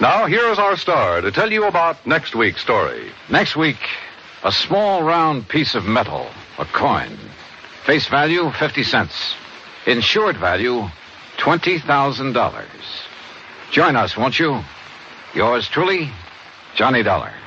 Now, here is our star to tell you about next week's story. Next week, a small round piece of metal, a coin. Face value, 50 cents. Insured value, $20,000. Join us, won't you? Yours truly, Johnny Dollar.